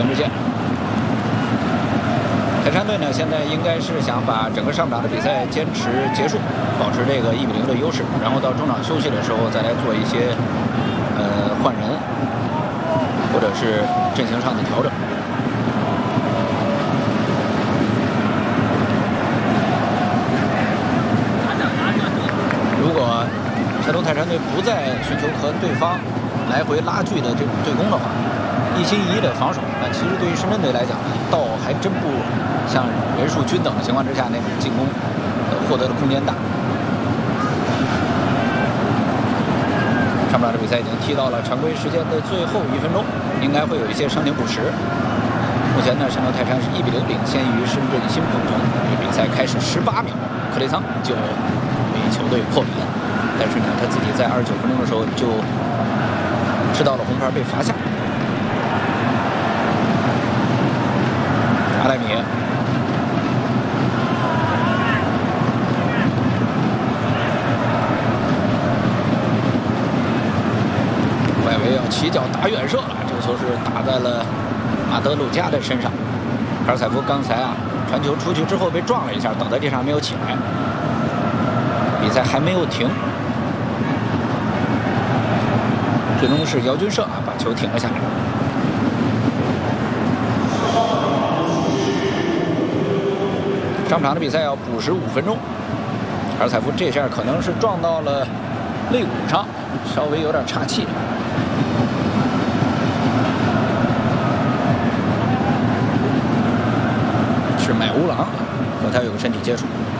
全智健。泰山队呢，现在应该是想把整个上半场的比赛坚持结束，保持这个1比0的优势，然后到中场休息的时候再来做一些换人或者是阵型上的调整。如果山东泰山队不再寻求和对方来回拉锯的这种对攻的话，一心一意的防守，那其实对于深圳队来讲呢，倒还真不像人数均等的情况之下那种进攻获得的空间大。上半场的比赛已经踢到了常规时间的最后1分钟，应该会有一些伤停补时。目前呢，山东泰山是1比0领先于深圳新鹏城。比赛开始18秒，克雷桑就为球队破门，但是呢，他自己在29分钟的时候就吃到了红牌，被罚下。阿莱米，外围要起脚打远射了，这个球是打在了阿德鲁加的身上。卡尔采夫刚才传球出去之后被撞了一下，倒在地上没有起来。比赛还没有停，最终是姚军胜把球停了下来。上场的比赛要补时5分钟，卡尔采夫这下可能是撞到了肋骨上，稍微有点岔气。是买乌朗和他有个身体接触。